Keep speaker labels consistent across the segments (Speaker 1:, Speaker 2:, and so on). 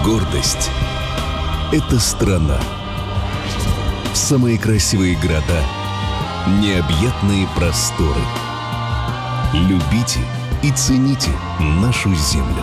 Speaker 1: Гордость — это страна. Самые красивые города, необъятные просторы. Любите и цените нашу землю.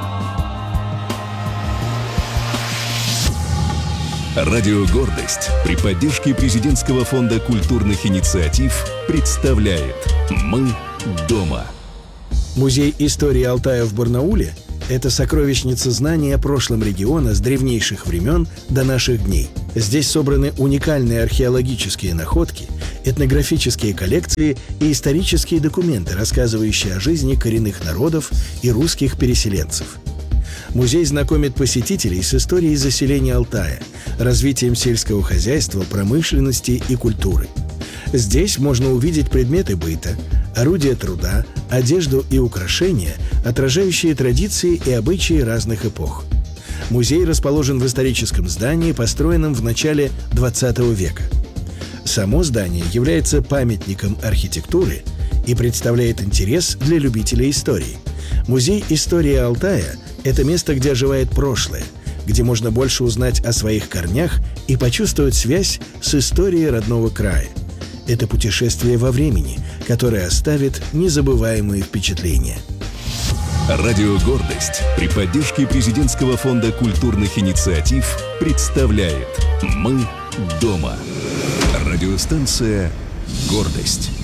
Speaker 1: Радио «Гордость» при поддержке Президентского фонда культурных инициатив представляет «Мы дома».
Speaker 2: Музей истории Алтая в Барнауле – это сокровищница знаний о прошлом региона с древнейших времен до наших дней. Здесь собраны уникальные археологические находки, этнографические коллекции и исторические документы, рассказывающие о жизни коренных народов и русских переселенцев. Музей знакомит посетителей с историей заселения Алтая, развитием сельского хозяйства, промышленности и культуры. Здесь можно увидеть предметы быта, орудия труда, одежду и украшения, отражающие традиции и обычаи разных эпох. Музей расположен в историческом здании, построенном в начале XX века. Само здание является памятником архитектуры и представляет интерес для любителей истории. Музей истории Алтая – это место, где оживает прошлое, где можно больше узнать о своих корнях и почувствовать связь с историей родного края. Это путешествие во времени, которое оставит незабываемые впечатления.
Speaker 1: Радио «Гордость» при поддержке Президентского фонда культурных инициатив представляет «Мы дома». Радиостанция «Гордость».